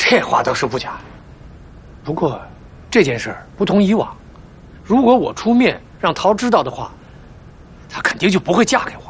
这话倒是不假。不过，这件事不同以往，如果我出面让陶知道的话，她肯定就不会嫁给我。